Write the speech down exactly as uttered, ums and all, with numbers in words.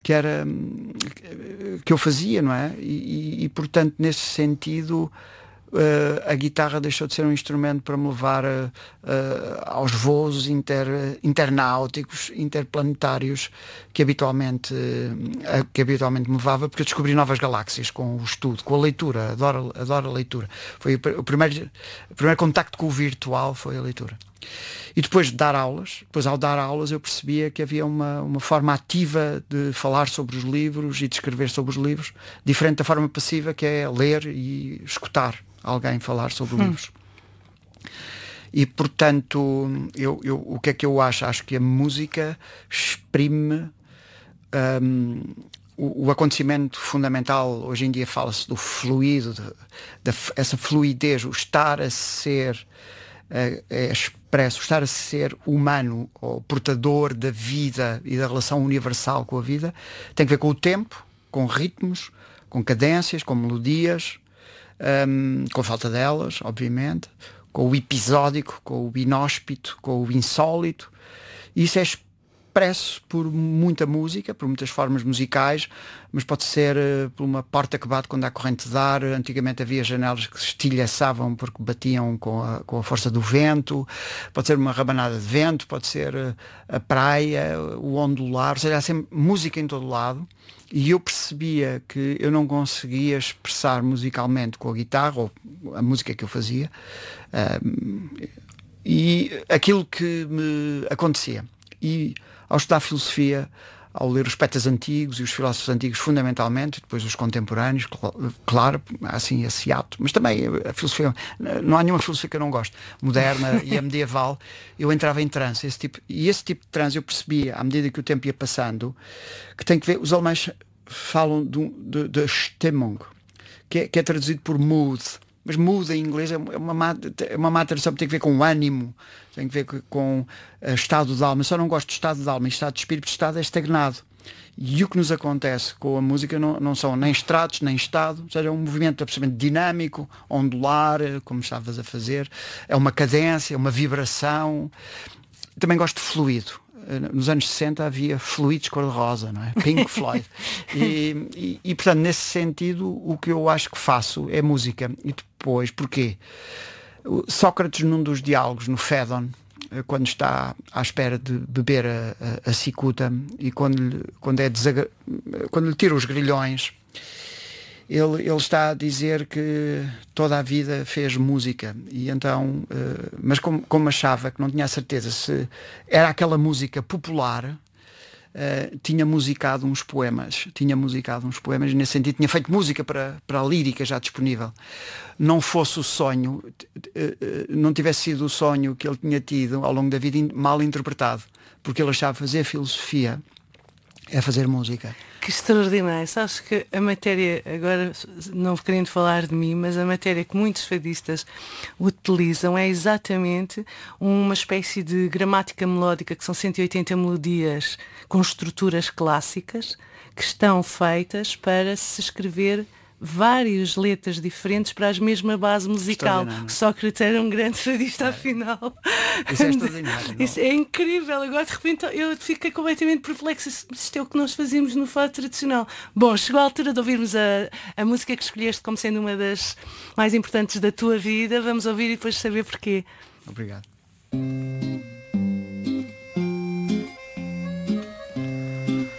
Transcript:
que era que eu fazia, não é? E, e, e portanto, nesse sentido, Uh, a guitarra deixou de ser um instrumento para me levar uh, uh, aos voos inter, internáuticos, interplanetários que habitualmente, uh, que habitualmente me levava, porque eu descobri novas galáxias com o estudo, com a leitura. Adoro, adoro a leitura. Foi o, o, primeiro, o primeiro contacto com o virtual foi a leitura. E depois de dar aulas, depois ao dar aulas eu percebia que havia uma, uma forma ativa de falar sobre os livros e de escrever sobre os livros, diferente da forma passiva, que é ler e escutar alguém falar sobre hum. livros. E portanto, eu, eu, o que é que eu acho? Acho que a música exprime um, o, o acontecimento fundamental. Hoje em dia fala-se do fluido, de, de, essa fluidez, o estar a ser é, é expresso, o estar a ser humano, ou portador da vida e da relação universal com a vida, tem que ver com o tempo, com ritmos, com cadências, com melodias, Um, com falta delas, obviamente, com o episódico, com o inóspito, com o insólito. E isso é expresso por muita música, por muitas formas musicais, mas pode ser uh, por uma porta que bate quando há corrente de ar. Antigamente havia janelas que se estilhaçavam porque batiam com a, com a força do vento, pode ser uma rabanada de vento, pode ser uh, a praia, o ondular, ou seja, há sempre música em todo lado. E eu percebia que eu não conseguia expressar musicalmente com a guitarra, ou a música que eu fazia, um, e aquilo que me acontecia. E ao estudar filosofia, ao ler os poetas antigos e os filósofos antigos fundamentalmente, e depois os contemporâneos, claro, assim esse ato, mas também a filosofia, não há nenhuma filosofia que eu não gosto, moderna e a medieval, eu entrava em transe, esse tipo, e esse tipo de transe eu percebia, à medida que o tempo ia passando, que tem que ver, os alemães falam de, de, de Stimmung, que é, que é traduzido por mood, mas mood em inglês é uma má, é uma má tradução, tem que ver com ânimo, tem que ver com uh, estado de alma. Eu só não gosto de estado de alma e estado de espírito, estado é estagnado. E o que nos acontece com a música não, não são nem estratos, nem estado, ou seja, é um movimento absolutamente dinâmico, ondular, como estavas a fazer, é uma cadência, uma vibração. Também gosto de fluido. Nos anos sessenta havia fluidos cor-de-rosa, não é? Pink Floyd. E, e, e, portanto, nesse sentido, o que eu acho que faço é música. E depois, porquê? Sócrates, num dos diálogos, no Fédon, quando está à espera de beber a, a, a cicuta e quando lhe, quando é desagra... quando lhe tira os grilhões, ele, ele está a dizer que toda a vida fez música e então, uh, mas como, como achava que não tinha a certeza se era aquela música popular, uh, tinha musicado uns poemas, tinha musicado uns poemas e nesse sentido tinha feito música para, para a lírica já disponível. Não fosse o sonho, uh, uh, não tivesse sido o sonho que ele tinha tido ao longo da vida mal interpretado, porque ele achava fazer filosofia é fazer música. Que extraordinário. Sabes que a matéria, agora não querendo falar de mim, mas a matéria que muitos fadistas utilizam é exatamente uma espécie de gramática melódica, que são cento e oitenta melodias com estruturas clássicas que estão feitas para se escrever várias letras diferentes para a mesma base musical. Sócrates era um grande fadista, é. Afinal. Isso é extraordinário. Isso é incrível. Agora, de repente, eu fiquei completamente perplexa. Isto é o que nós fazíamos no fado tradicional. Bom, chegou a altura de ouvirmos a, a música que escolheste como sendo uma das mais importantes da tua vida. Vamos ouvir e depois saber porquê. Obrigado.